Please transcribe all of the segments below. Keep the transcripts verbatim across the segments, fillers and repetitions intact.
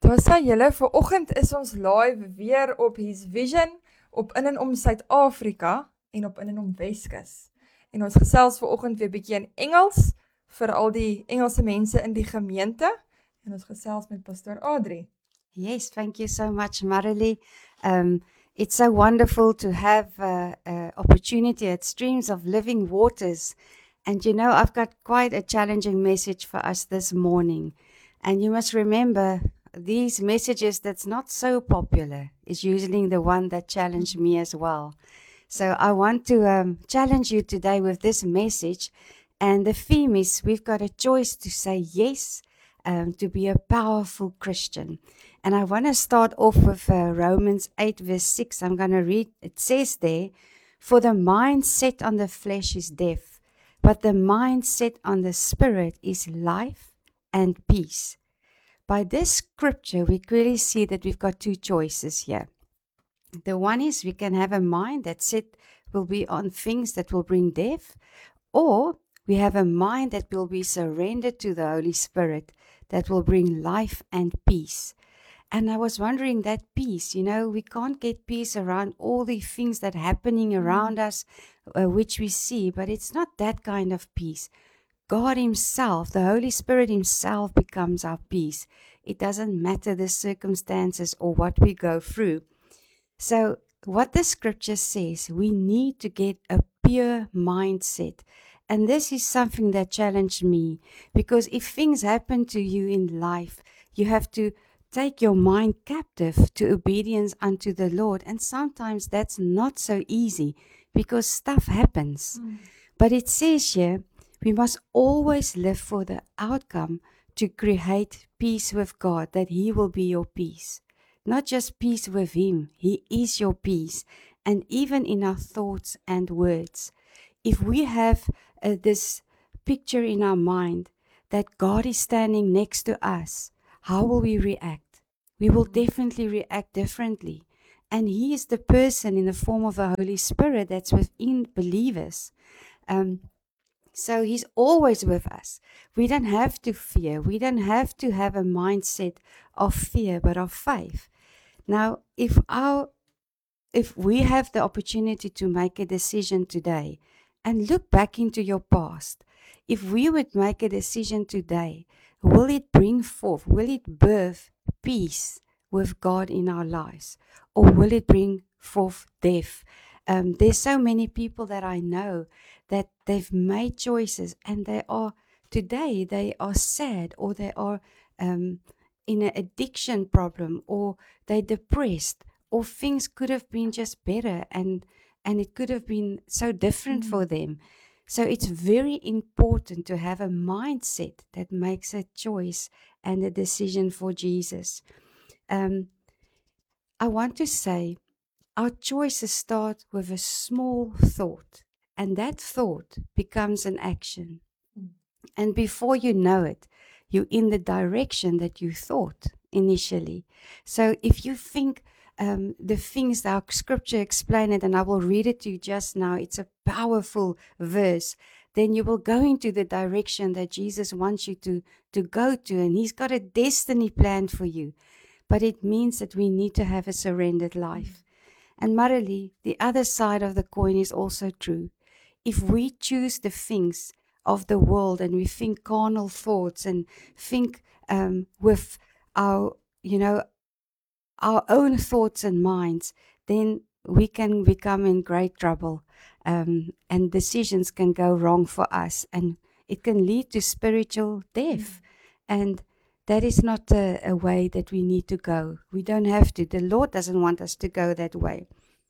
Daar sê julle, vanoggend is ons live weer op His Vision, op in en om Suid-Afrika en op in en om Weskus. En ons gesels vanoggend weer bietjie in Engels vir al die Engelse mense in die gemeente. En ons gesels met Pastor Adri. Yes, thank you so much, Marilee. Um, it's so wonderful to have uh, uh, opportunity at Streams of Living Waters. And you know, I've got quite a challenging message for us this morning. And you must remember, these messages that's not so popular is usually the one that challenged me as well. So I want to um, challenge you today with this message. And the theme is, we've got a choice to say yes, um, to be a powerful Christian. And I want to start off with uh, Romans eight verse six. I'm going to read, it says there, for the mind set on the flesh is death, but the mind set on the spirit is life and peace. By this scripture, we clearly see that we've got two choices here. The one is we can have a mind that set will be on things that will bring death, or we have a mind that will be surrendered to the Holy Spirit that will bring life and peace. And I was wondering, that peace, you know, we can't get peace around all the things that are happening around us, uh, which we see, but it's not that kind of peace. God Himself, the Holy Spirit Himself becomes our peace. It doesn't matter the circumstances or what we go through. So what the scripture says, we need to get a pure mindset. And this is something that challenged me, because if things happen to you in life, you have to take your mind captive to obedience unto the Lord. And sometimes that's not so easy because stuff happens. Mm. But it says here, we must always live for the outcome to create peace with God, that He will be your peace. Not just peace with Him, He is your peace. And even in our thoughts and words, if we have uh, this picture in our mind that God is standing next to us, how will we react? We will definitely react differently. And He is the person in the form of the Holy Spirit that's within believers. Um, So He's always with us. We don't have to fear. We don't have to have a mindset of fear, but of faith. Now, if our, if we have the opportunity to make a decision today and look back into your past, if we would make a decision today, will it bring forth, will it birth peace with God in our lives? Or will it bring forth death? Um, there's so many people that I know that they've made choices and they are, today they are sad, or they are um, in an addiction problem, or they're depressed, or things could have been just better and, and it could have been so different mm-hmm. for them. So it's very important to have a mindset that makes a choice and a decision for Jesus. Um, I want to say, our choices start with a small thought, and that thought becomes an action. Mm. And before you know it, you're in the direction that you thought initially. So if you think um, the things that our scripture explain it, and I will read it to you just now, it's a powerful verse, then you will go into the direction that Jesus wants you to, to go to, and He's got a destiny planned for you. But it means that we need to have a surrendered life. Mm. And Marilee, the other side of the coin is also true. If we choose the things of the world and we think carnal thoughts and think um, with our, you know, our own thoughts and minds, then we can become in great trouble, um, and decisions can go wrong for us, and it can lead to spiritual death. Mm-hmm. And that is not a, a way that we need to go. We don't have to. The Lord doesn't want us to go that way.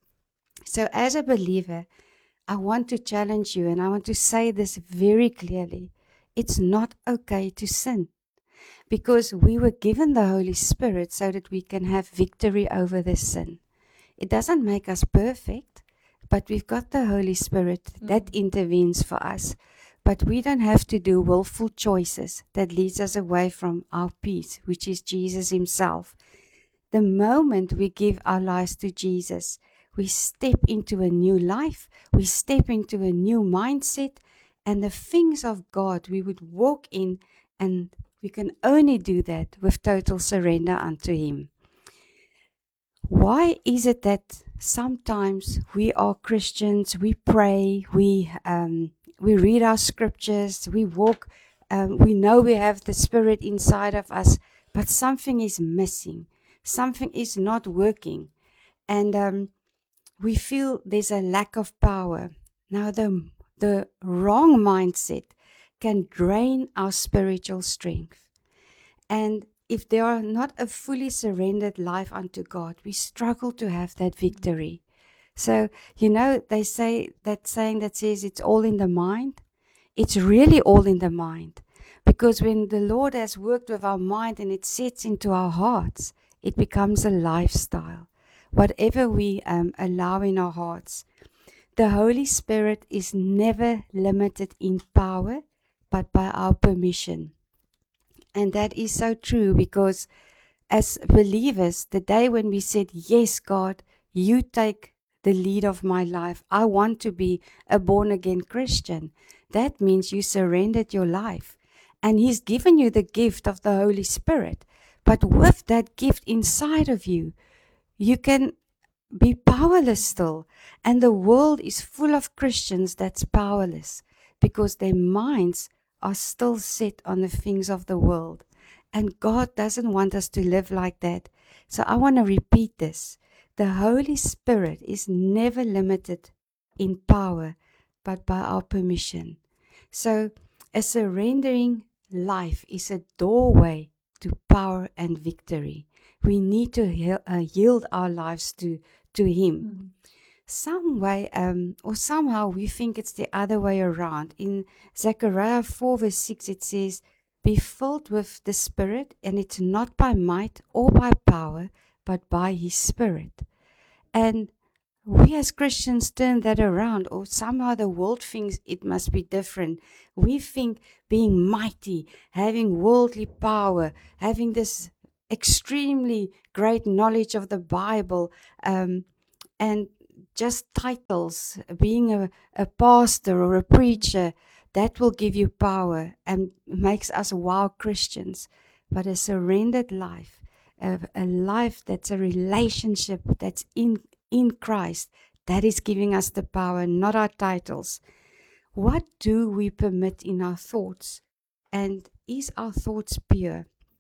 So as a believer, I want to challenge you, and I want to say this very clearly. It's not okay to sin, because we were given the Holy Spirit so that we can have victory over the sin. It doesn't make us perfect, but we've got the Holy Spirit mm. that intervenes for us. But we don't have to do willful choices that leads us away from our peace, which is Jesus Himself. The moment we give our lives to Jesus, we step into a new life, we step into a new mindset, and the things of God we would walk in, and We can only do that with total surrender unto Him. Why is it that sometimes we are Christians, we pray, we um, we read our scriptures, we walk, um, we know we have the Spirit inside of us, but something is missing, something is not working, and um, we feel there's a lack of power. Now, the the wrong mindset can drain our spiritual strength, and if they are not a fully surrendered life unto God, we struggle to have that victory. So, you know, they say that saying that says it's all in the mind. It's really all in the mind. Because when the Lord has worked with our mind and it sets into our hearts, it becomes a lifestyle. Whatever we um, allow in our hearts. The Holy Spirit is never limited in power, but by our permission. And that is so true, because as believers, the day when we said, yes, God, you take the lead of my life, I want to be a born-again Christian, that means you surrendered your life. And He's given you the gift of the Holy Spirit. But with that gift inside of you, you can be powerless still. And the world is full of Christians that's powerless, because their minds are still set on the things of the world. And God doesn't want us to live like that. So I want to repeat this. The Holy Spirit is never limited in power, but by our permission. So a surrendering life is a doorway to power and victory. We need to he- uh, yield our lives to, to Him. Mm-hmm. Some way um, or somehow we think it's the other way around. In Zechariah four verse six it says, be filled with the Spirit, and it's not by might or by power, but by His Spirit. And we as Christians turn that around, or somehow the world thinks it must be different. We think being mighty, having worldly power, having this extremely great knowledge of the Bible, um, and just titles, being a, a pastor or a preacher, that will give you power and makes us wow Christians. But a surrendered life, a, a life that's a relationship that's in, in Christ, that is giving us the power, not our titles. What do we permit in our thoughts? And is our thoughts pure?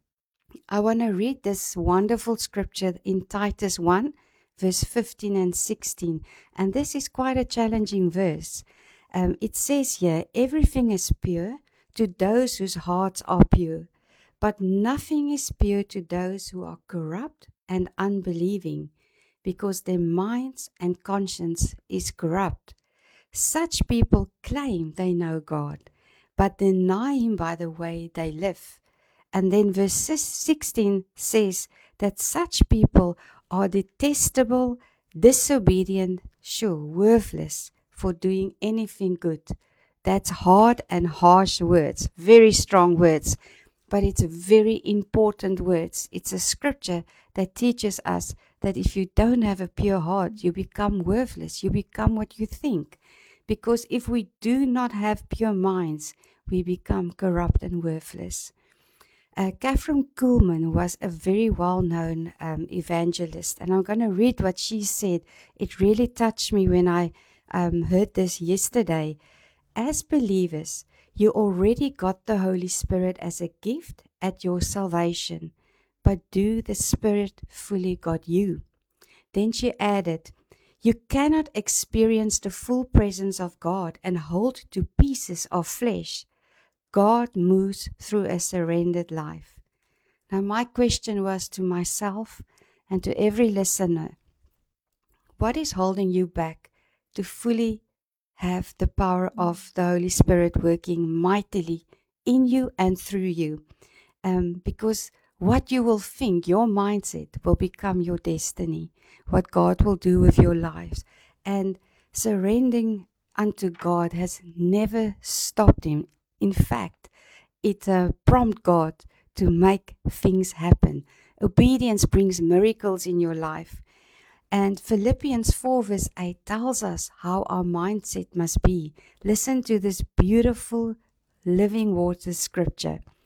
I want to read this wonderful scripture in Titus one, verse fifteen and sixteen. And this is quite a challenging verse. Um, it says here, everything is pure to those whose hearts are pure, but nothing is pure to those who are corrupt and unbelieving, because their minds and conscience is corrupt. Such people claim they know God, but deny Him by the way they live. And then verse sixteen says that such people are detestable, disobedient, sure, worthless for doing anything good. That's hard and harsh words, very strong words, but it's very important words. It's a scripture that teaches us that if you don't have a pure heart, you become worthless, you become what you think. Because if we do not have pure minds, we become corrupt and worthless. Uh, Catherine Kuhlman was a very well-known um, evangelist, and I'm going to read what she said. It really touched me when I um, heard this yesterday. As believers, you already got the Holy Spirit as a gift at your salvation, but do the Spirit fully got you? Then she added, you cannot experience the full presence of God and hold to pieces of flesh. God moves through a surrendered life. Now, my question was to myself and to every listener, what is holding you back to fully have the power of the Holy Spirit working mightily in you and through you? Um, because what you will think, your mindset, will become your destiny, what God will do with your lives. And surrendering unto God has never stopped Him. In fact, it uh, prompts God to make things happen. Obedience brings miracles in your life. And Philippians four verse eight tells us how our mindset must be. Listen to this beautiful living water scripture.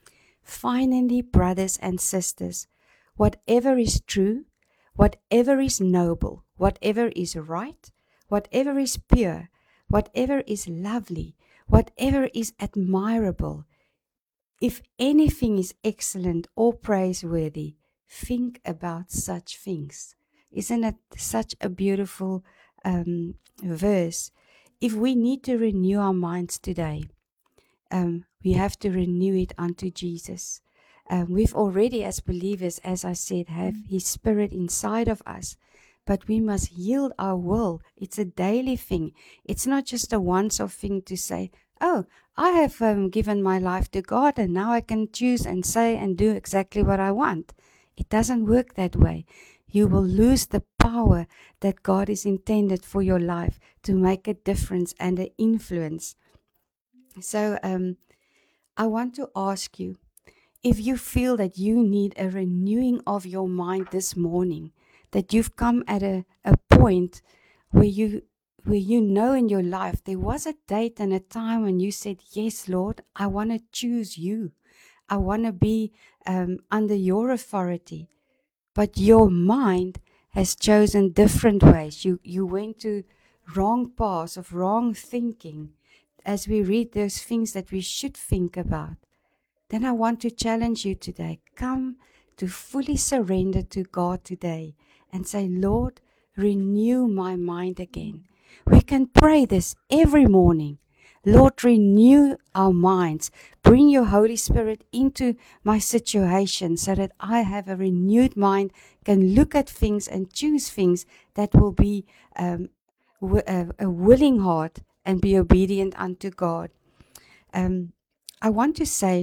Finally, brothers and sisters, whatever is true, whatever is noble, whatever is right, whatever is pure, whatever is lovely, whatever is admirable, if anything is excellent or praiseworthy, think about such things. Isn't it such a beautiful um, verse? If we need to renew our minds today, um, we have to renew it unto Jesus. Um, we've already, as believers, as I said, have His Spirit inside of us. But we must yield our will. It's a daily thing. It's not just a once-off thing to say, oh, I have um, given my life to God and now I can choose and say and do exactly what I want. It doesn't work that way. You will lose the power that God is intended for your life to make a difference and an influence. So um, I want to ask you, if you feel that you need a renewing of your mind this morning, that you've come at a, a point where you where you know in your life there was a date and a time when you said, yes, Lord, I want to choose you. I want to be um, under your authority. But your mind has chosen different ways. You, you went to wrong paths of wrong thinking. As we read those things that we should think about, then I want to challenge you today. Come to fully surrender to God today and say, Lord, renew my mind again. We can pray this every morning. Lord, renew our minds. Bring your Holy Spirit into my situation so that I have a renewed mind, can look at things and choose things that will be um, w- a, a willing heart and be obedient unto God. Um, I want to say,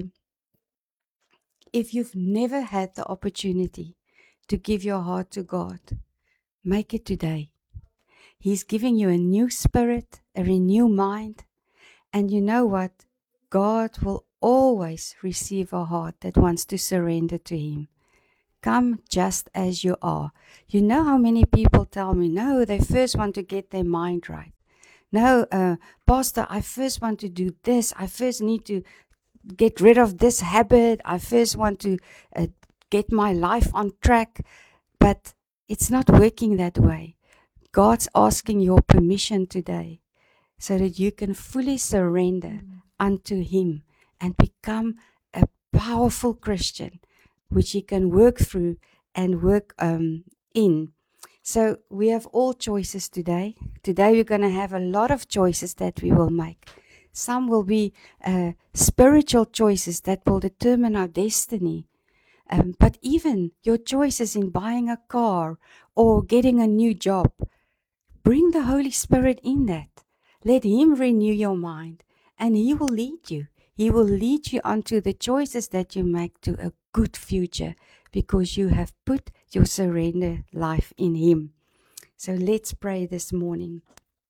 if you've never had the opportunity to give your heart to God, make it today. He's giving you a new spirit, a renewed mind. And you know what? God will always receive a heart that wants to surrender to Him. Come just as you are. You know how many people tell me, no, they first want to get their mind right. No, uh, Pastor, I first want to do this. I first need to get rid of this habit. I first want to uh, get my life on track. But it's not working that way. God's asking your permission today so that you can fully surrender mm. unto Him and become a powerful Christian, which He can work through and work um, in. So we have all choices today. Today we're going to have a lot of choices that we will make. Some will be uh, spiritual choices that will determine our destiny. Um, but even your choices in buying a car or getting a new job, bring the Holy Spirit in that. Let Him renew your mind and He will lead you. He will lead you onto the choices that you make to a good future because you have put your surrender life in Him. So let's pray this morning.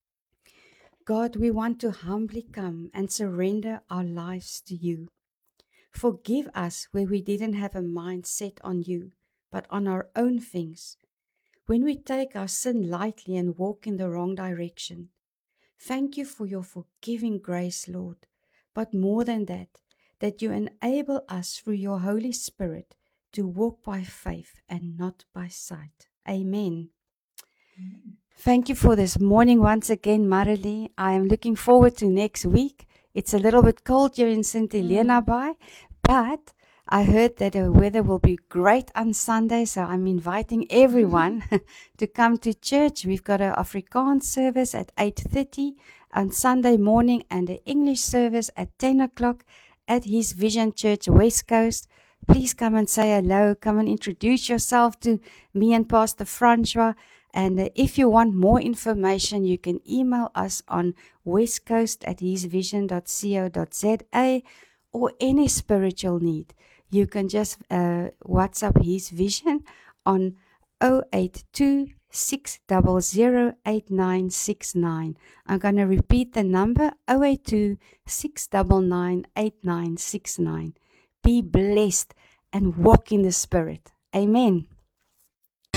God, we want to humbly come and surrender our lives to You. Forgive us where we didn't have a mind set on You, but on our own things. When we take our sin lightly and walk in the wrong direction. Thank You for Your forgiving grace, Lord. But more than that, that You enable us through Your Holy Spirit to walk by faith and not by sight. Amen. Amen. Thank you for this morning once again, Marilee. I am looking forward to next week. It's a little bit cold here in Saint Helena Bay, but I heard that the weather will be great on Sunday, so I'm inviting everyone to come to church. We've got an Afrikaans service at eight thirty on Sunday morning and an English service at ten o'clock at His Vision Church West Coast. Please come and say hello. Come and introduce yourself to me and Pastor Francois. And uh, if you want more information, you can email us on westcoast at hisvision dot co dot za, or any spiritual need. You can just uh, WhatsApp His Vision on zero eight two, six zero zero, eight nine six nine. I'm going to repeat the number, zero eight two, six nine nine, eight nine six nine. Be blessed and walk in the Spirit. Amen.